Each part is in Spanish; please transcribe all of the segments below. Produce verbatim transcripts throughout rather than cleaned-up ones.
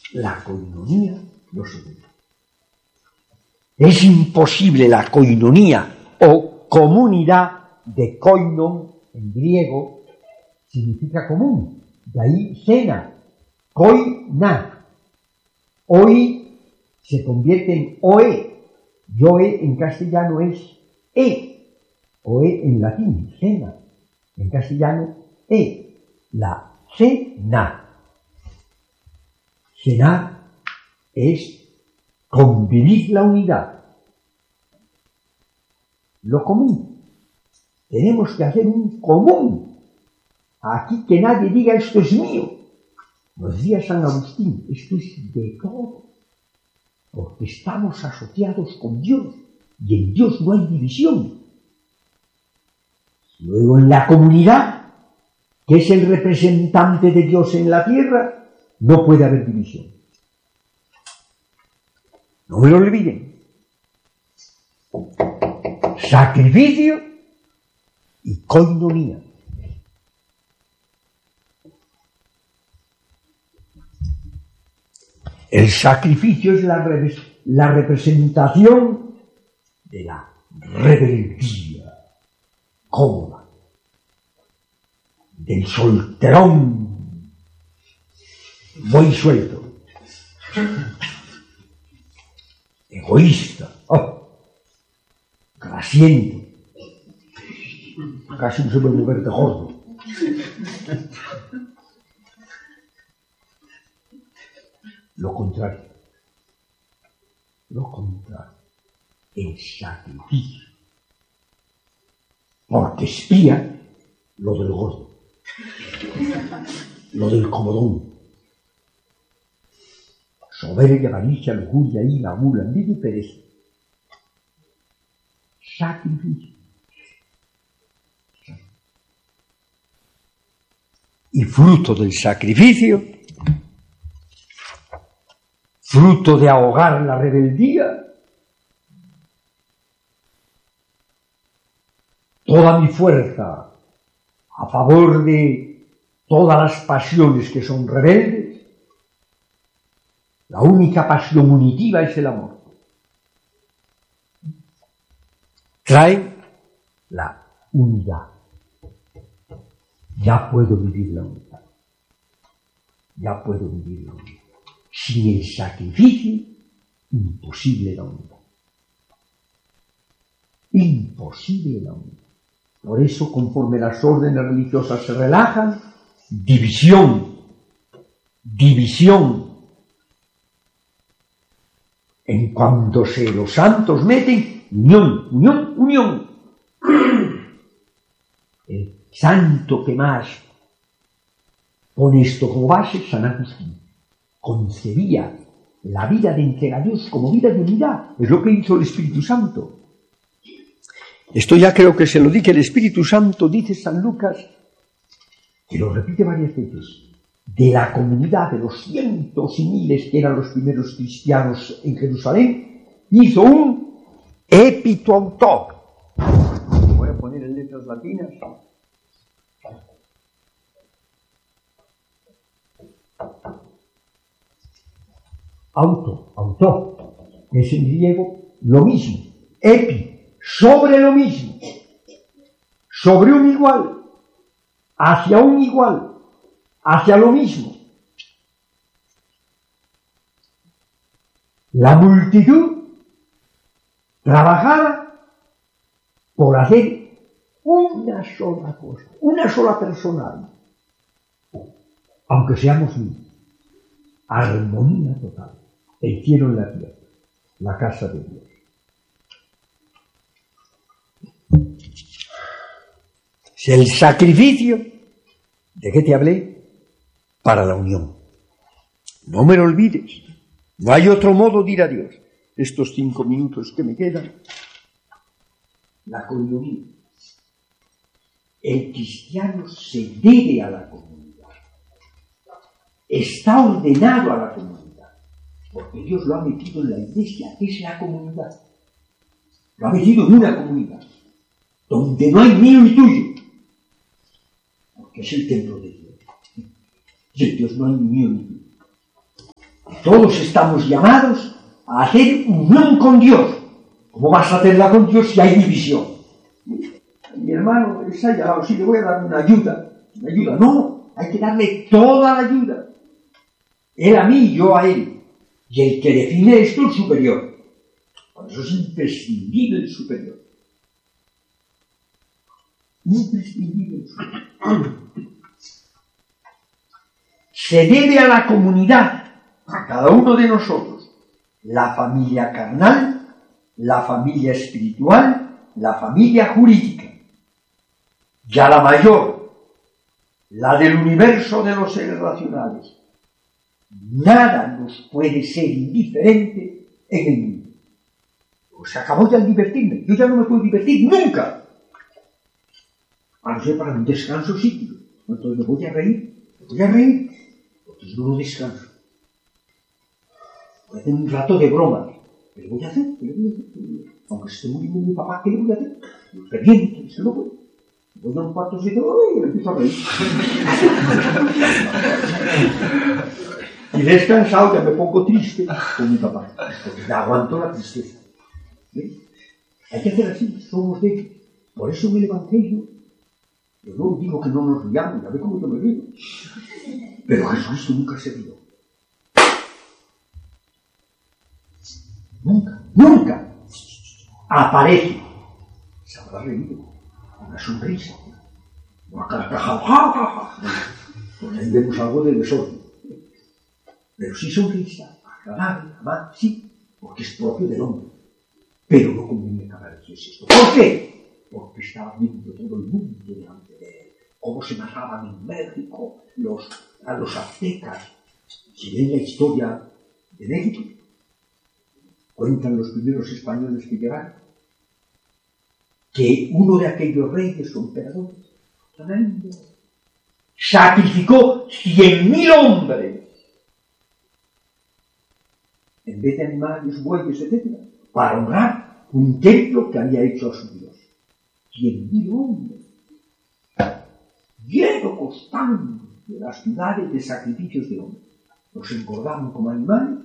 la koinonía no se ve. Es imposible la koinonía o comunidad de koinon en griego significa común, de ahí cena, koina. Hoy se convierte en oe, y oe en castellano es e, oe en latín, cena, en castellano e, la cena. Cenar es convivir la unidad, lo común. Tenemos que hacer un común. Aquí que nadie diga esto es mío. Nos decía San Agustín, esto es de todo, porque estamos asociados con Dios y en Dios no hay división. Luego en la comunidad, que es el representante de Dios en la tierra, no puede haber división. No me lo olviden. Sacrificio y koinonía. El sacrificio es la, re la representación de la rebeldía cómoda, del solterón muy suelto, egoísta, oh, grasiento, casi no se puede mover de gordo. Lo contrario, lo contrario, el sacrificio, porque espía lo del gordo, lo del comodón. Soberbia, avaricia, lujuria, ira, gula, envidia y pereza. Sacrificio. Y fruto del sacrificio, fruto de ahogar la rebeldía, toda mi fuerza a favor de todas las pasiones que son rebeldes. La única pasión unitiva es el amor. Trae la unidad. Ya puedo vivir la unidad. Ya puedo vivir la unidad. Sin el sacrificio, imposible la unidad. Imposible la unidad. Por eso, conforme las órdenes religiosas se relajan, división, división. En cuanto se los santos meten, unión, unión, unión. El santo que más pone esto como base, San Agustín, concebía la vida de entrega a Dios como vida de unidad. Es lo que hizo el Espíritu Santo. Esto ya creo que se lo dije, el Espíritu Santo, dice San Lucas, que lo repite varias veces, de la comunidad de los cientos y miles que eran los primeros cristianos en Jerusalén, hizo un epituautor. Voy a poner en letras latinas. Auto, auto, es en griego lo mismo. Epi, sobre lo mismo. Sobre un igual. Hacia un igual. Hacia lo mismo. La multitud trabajaba por hacer una sola cosa, una sola persona, aunque seamos mil. Armonía total. El cielo en la tierra, la casa de Dios. El sacrificio, ¿de qué te hablé? Para la unión. No me lo olvides. No hay otro modo de ir a Dios. Estos cinco minutos que me quedan. La comunidad. El cristiano se debe a la comunidad. Está ordenado a la comunidad. Porque Dios lo ha metido en la iglesia, que es la comunidad. Lo ha metido en una comunidad. Donde no hay mío ni tuyo. Porque es el templo de Dios. Y en Dios no hay ni mío ni tuyo. Todos estamos llamados a hacer unión con Dios. ¿Cómo vas a hacerla con Dios si hay división? Mi hermano está allá al lado, sí, le voy a dar una ayuda. Una ayuda, no, hay que darle toda la ayuda. Él a mí, yo a él. Y el que define esto es el superior. Por eso es imprescindible el superior. Imprescindible el superior. Se debe a la comunidad, a cada uno de nosotros, la familia carnal, la familia espiritual, la familia jurídica. Ya la mayor, la del universo de los seres racionales. Nada nos puede ser indiferente en el mundo. Pues se acabó ya el divertirme. Yo ya no me puedo divertir nunca. A no ser para un descanso psíquico. Entonces me voy a reír. Me voy a reír. Entonces no lo descanso. Voy a hacer un rato de broma. ¿Qué le voy a hacer? ¿Qué le voy a hacer? Aunque esté muriendo mi papá, ¿qué le voy a hacer? Perdiendo, se lo voy. Voy a un cuarto y digo, ¡ay! Y me empiezo a reír. Y descansado ya me pongo triste con mi papá. Porque ya aguanto la tristeza. ¿Ves? Hay que hacer así, somos débiles. Por eso en el Evangelio, yo no digo que no nos riamos, ya ve cómo yo me río. Pero Jesucristo nunca se rió. Nunca, nunca aparece. Se habrá reído. Una sonrisa. Una carcajada. ¡Ja, ja, ja! Pues ahí vemos algo de desorden. Pero sí sonrisa, agradable, amable, sí, porque es propio del hombre. Pero no conviene que apareciese esto. ¿Por qué? Porque estaba viendo todo el mundo delante de él. Cómo se mataban en México los, a los aztecas. Si ven la historia de México, cuentan los primeros españoles que llegaron, que uno de aquellos reyes o emperadores tremendo sacrificó cien mil hombres en vez de animales, bueyes, etcétera, para honrar un templo que había hecho a su Dios. Cien mil hombres, lleno constante de las ciudades de sacrificios de hombres. Los engordaban como animales.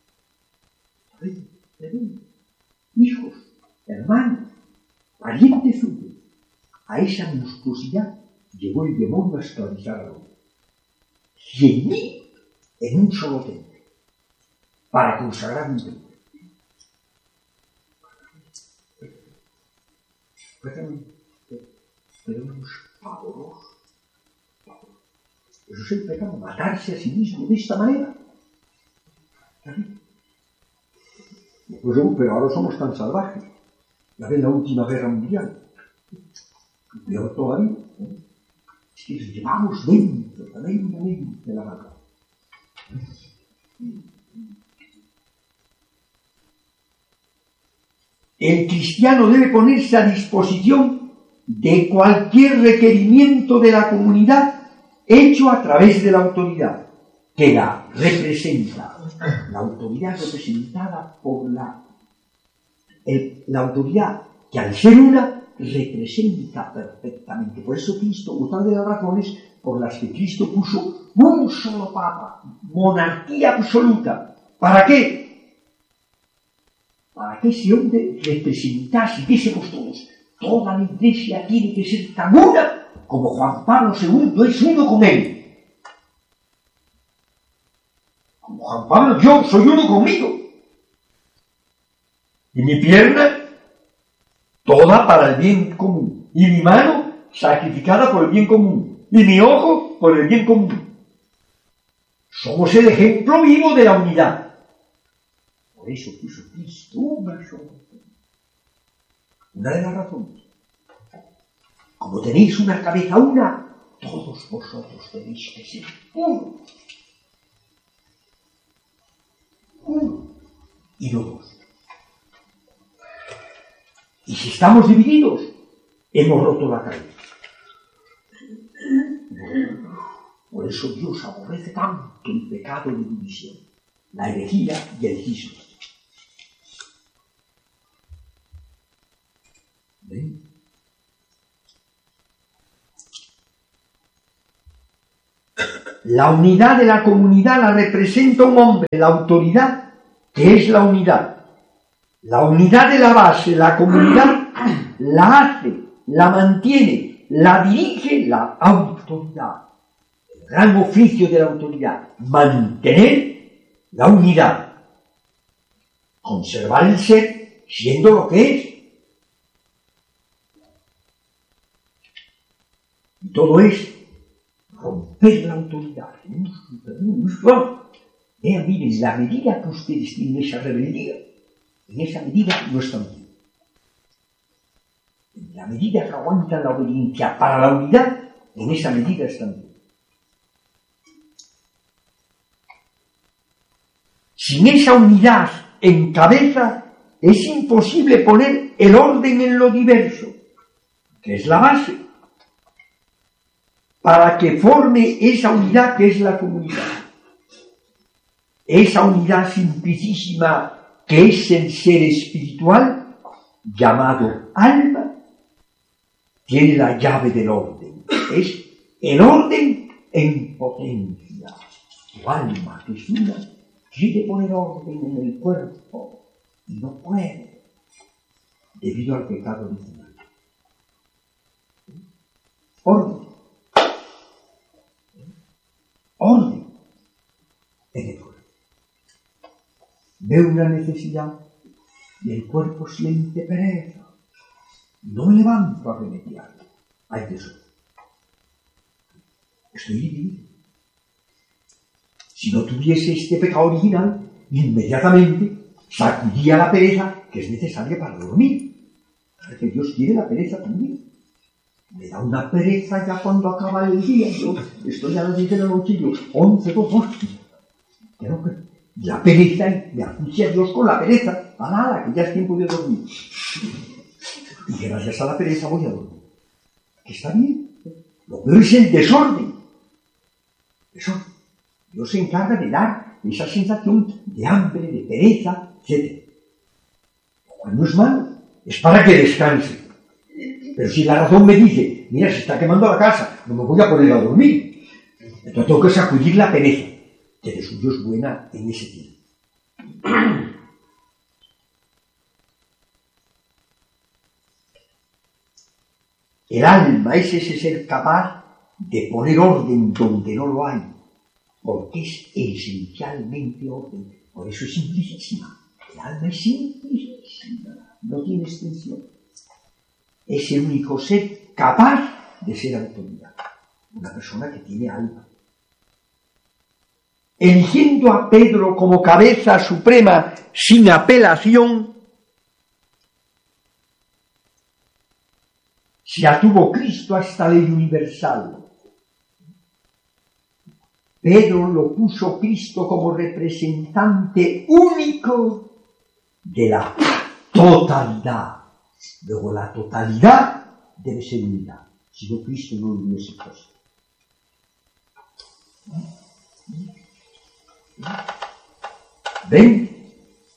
Hijos, hermanos, parientes suyos. A esa monstruosidad llegó el demonio a esclavizar al hombre. Cien mil en un solo templo, para consagrar un templo. Pero es pavoroso. Eso es el pecado, matarse a sí mismo de esta manera. Pues, pero ahora somos tan salvajes. Ya ven la última guerra mundial. Peor todavía. ¿eh? Es que nos llevamos dentro, dentro de la mano. El cristiano debe ponerse a disposición de cualquier requerimiento de la comunidad hecho a través de la autoridad, que la representa. La autoridad representada por la, el, la autoridad que al ser una representa perfectamente. Por eso Cristo, otra de las razones por las que Cristo puso un solo papa, monarquía absoluta. ¿Para qué? Para que ese hombre representase, dijésemos todos, toda la iglesia tiene que ser tan una como Juan Pablo segundo es uno con él. Como Juan Pablo, yo soy uno conmigo. Y mi pierna, toda para el bien común. Y mi mano, sacrificada por el bien común. Y mi ojo, por el bien común. Somos el ejemplo vivo de la unidad. Por eso puso Cristo una sola. Una de las razones. Como tenéis una cabeza una, todos vosotros tenéis que ser uno. Uno. Y no dos. Y si estamos divididos, hemos roto la cabeza. Por eso Dios aborrece tanto el pecado de división, la herejía y el cisma. ¿Ven? La unidad de la comunidad la representa un hombre, la autoridad, que es la unidad. La unidad de la base, la comunidad, la hace, la mantiene, la dirige la autoridad. El gran oficio de la autoridad, mantener la unidad, conservar el ser siendo lo que es. Y todo es romper la autoridad. Vean, miren, la medida que ustedes tienen esa rebeldía, en esa medida no están bien. En la medida que aguantan la obediencia para la unidad, en esa medida están bien. Sin esa unidad en cabeza, es imposible poner el orden en lo diverso, que es la base, para que forme esa unidad que es la comunidad. Esa unidad simplicísima que es el ser espiritual, llamado alma, tiene la llave del orden. Es el orden en potencia. Tu alma, que es una, quiere poner orden en el cuerpo y no puede, debido al pecado original. Orden. Orden en el cuerpo. Ve una necesidad y el cuerpo siente pereza. No me levanto a remediarlo. Hay eso. Estoy dividido. Si no tuviese este pecado original, inmediatamente sacudía la pereza que es necesaria para dormir. Porque Dios quiere la pereza también. Me da una pereza ya cuando acaba el día. Yo estoy a las diez de la noche y yo, once, dos, once. Pero que la pereza, me acucia a Dios con la pereza. A nada, que ya es tiempo de dormir. Y gracias a la pereza voy a dormir. Que está bien. Lo peor es el desorden. Desorden. Dios se encarga de dar esa sensación de hambre, de pereza, etcétera. Cuando es malo, es para que descanse. Pero si la razón me dice, mira, se está quemando la casa, no me voy a poner a dormir. Entonces tengo que sacudir la pereza, que de suyo es buena en ese tiempo. El alma es ese ser capaz de poner orden donde no lo hay, porque es esencialmente orden. Por eso es simplicísima. El alma es simplicísima, no tiene extensión. Es el único ser capaz de ser autoridad. Una persona que tiene alma. Eligiendo a Pedro como cabeza suprema sin apelación, se atuvo Cristo a esta ley universal. Pedro lo puso Cristo como representante único de la totalidad. Luego la totalidad debe ser unidad. Si no, Cristo no lo hubiese puesto. ¿Ven?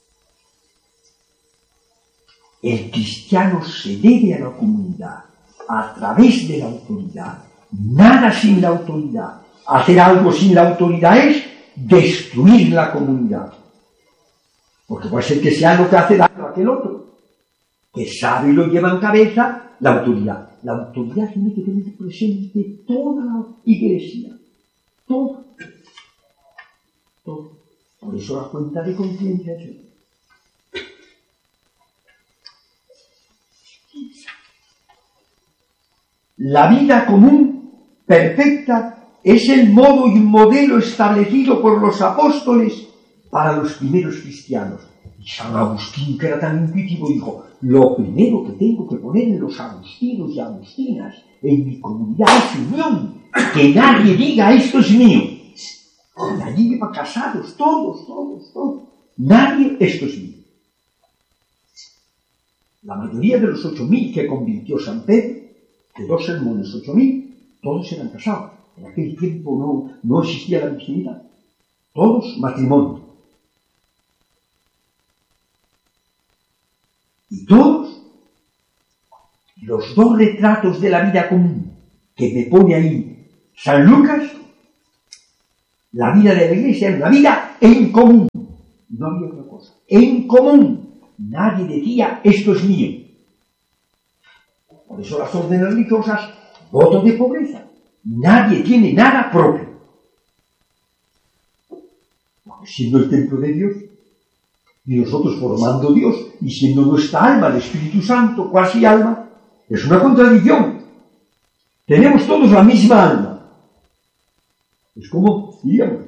El cristiano se debe a la comunidad a través de la autoridad. Nada sin la autoridad. Hacer algo sin la autoridad es destruir la comunidad. Porque puede ser que sea lo que hace daño a aquel otro, que sabe y lo lleva en cabeza la autoridad. La autoridad tiene que tener presente toda la iglesia. Todo. Todo. Por eso la cuenta de conciencia es eso. La vida común, perfecta, es el modo y modelo establecido por los apóstoles para los primeros cristianos. Y San Agustín, que era tan intuitivo, dijo, lo primero que tengo que poner en los agustinos y agustinas, en mi comunidad, es unión. Que nadie diga, esto es mío. Y allí iban casados, todos, todos, todos. Nadie, esto es mío. La mayoría de los ocho mil que convirtió San Pedro, de dos sermones, ocho mil, todos eran casados. En aquel tiempo no, no existía la virginidad. Todos matrimonio. Y todos los dos retratos de la vida común que me pone ahí San Lucas La vida de la Iglesia es una vida en común. No había otra cosa. En común. Nadie decía, esto es mío. Por eso las órdenes religiosas, voto de pobreza. Nadie tiene nada propio. Porque siendo el templo de Dios, y nosotros formando Dios, y siendo nuestra alma el Espíritu Santo, cuasi alma, es una contradicción. Tenemos todos la misma alma. Es como, digamos,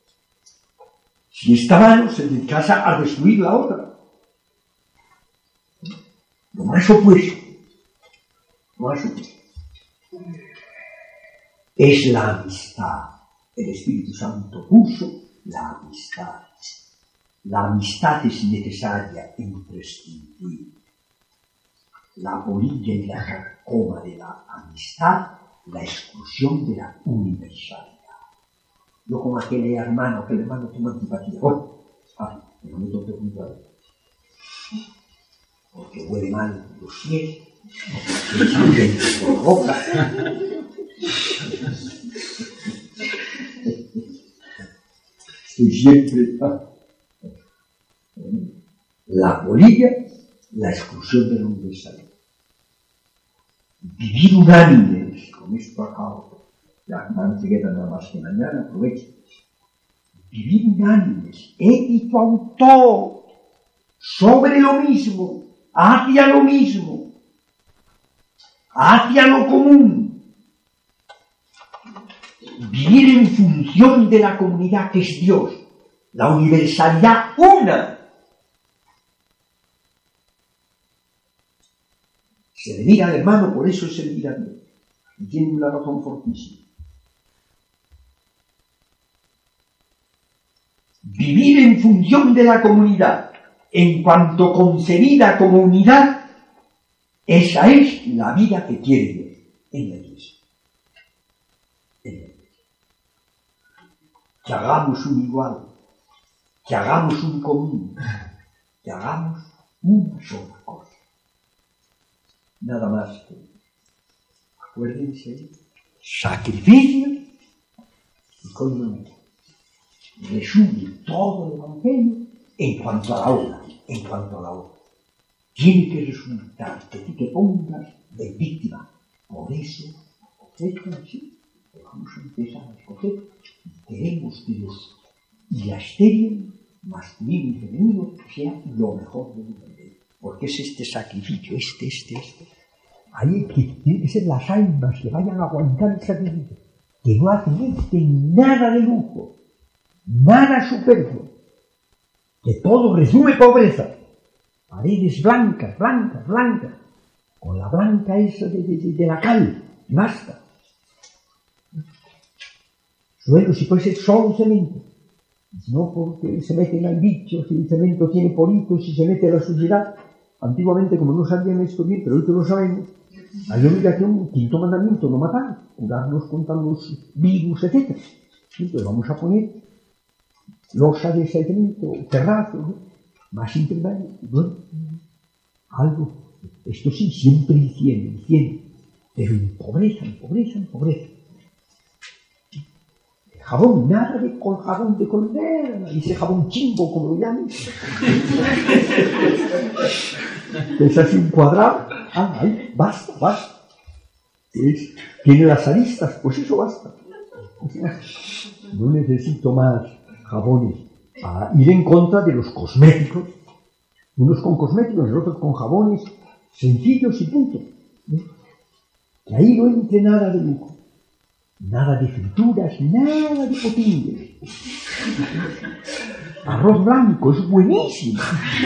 si esta mano se dedicase a destruir la otra. Lo más opuesto. Lo más opuesto. Es la amistad. El Espíritu Santo puso la amistad. La amistad es necesaria e imprescindible. La polilla y la carcoma de la amistad, la exclusión de la universalidad. Yo como aquel hermano, aquel hermano tengo antipatía. Bueno, ay, pero no me toque junto a él. Porque huele mal los pies, porque es hambriento por la boca. Estoy siempre... Ah. La polilla, la exclusión de la universalidad. Vivir unánimes, con esto acabo. La hermana se queda nada más que mañana, aprovecho. Vivir unánimes, éxito autor, sobre lo mismo, hacia lo mismo, hacia lo común. Vivir en función de la comunidad que es Dios, la universalidad una. Servir al hermano, por eso es servir a Dios. Y tiene una razón fortísima. Vivir en función de la comunidad, en cuanto concebida como unidad, esa es la vida que quiere Dios en la Iglesia. En la Iglesia. Que hagamos un igual, que hagamos un común, que hagamos una sola cosa. Nada más que, acuérdense, sacrificio y comunión. Resume todo el Evangelio en cuanto a la obra, en cuanto a la obra. Tiene que resultar que tú te pongas de víctima. Por eso, cosecha así, vamos a empezar a escoger. Queremos que los diasterios, masculino y femenino, sea lo mejor del mundo. Porque es este sacrificio, este, este, este. Ahí que tiene que ser las almas que vayan a aguantar el sacrificio, que no admiten nada de lujo, nada superfluo, que todo resume pobreza, paredes blancas, blancas, blancas, con la blanca esa de, de, de, de la cal, basta. Suelo, si puede ser solo cemento, no porque se meten al bicho, si el cemento tiene poritos, si se mete a la suciedad. Antiguamente, como no sabían esto bien, pero hoy que lo sabemos, hay obligación, quinto mandamiento, no matar, curarnos contra los virus, etcétera. Entonces vamos a poner losa de cemento, terrazos, ¿no? Más impermeable, bueno, algo, esto sí, siempre higiene, higiene, pero en pobreza, en pobreza, en pobreza. Jabón, nada de con jabón de colmena, ese jabón chimbo, como lo llaman. Es así un cuadrado. Ah, ahí, basta, basta. Es, tiene las aristas, pues eso basta. No necesito más jabones. Para ir en contra de los cosméticos. Unos con cosméticos, los otros con jabones sencillos y punto. ¿Eh? Que ahí no entre nada de lujo. Nada de frituras, nada de potingues. Arroz blanco, es buenísimo.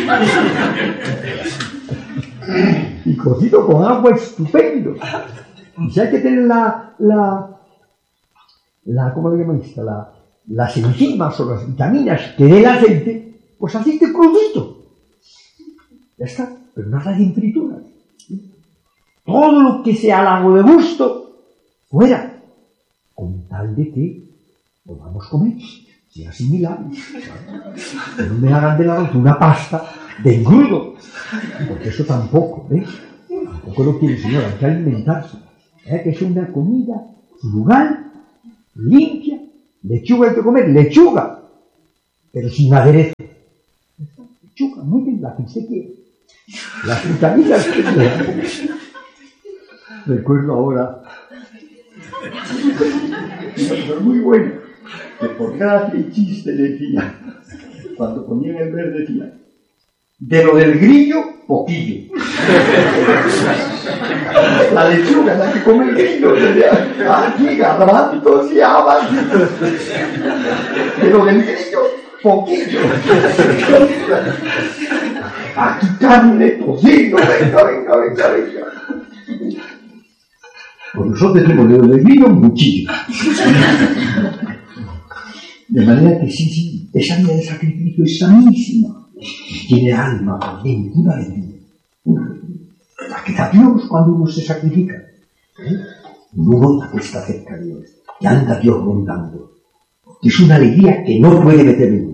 Y cocido con agua, estupendo. Y si hay que tener la, la, la ¿cómo le llaman esta? La, las enzimas o las vitaminas que dé el aceite, pues aceite crudito. Ya está, pero nada de frituras. Todo lo que sea largo de gusto, fuera. Con tal de que podamos comer, sea similar. Que no me hagan de la noche una pasta de engrudo, porque eso tampoco, ¿eh? Tampoco lo quiere el Señor, hay que alimentarse. Hay que ser una comida frugal, limpia, Lechuga hay que comer, lechuga, pero sin aderezo. Lechuga, muy bien, la que usted quiere. Las frutanitas que quiera. Recuerdo ahora, pero muy bueno, que por gracia y chiste decía, cuando ponían el verde decía, de lo del grillo, poquillo. La lechuga, la que come el grillo, aquí garbanzos y habas. De lo del grillo, poquillo. Aquí carne, tocino, venga, venga, venga, venga. Pues nosotros decimos de lo del grillo, muchillo. De manera que sí, sí, esa vida de sacrificio es sanísima. Tiene alma por dentro, una alegría. La que da Dios cuando uno se sacrifica. ¿Eh? Uno nota que está cerca de Dios, que anda Dios rondando. Es una alegría que no puede meter en uno.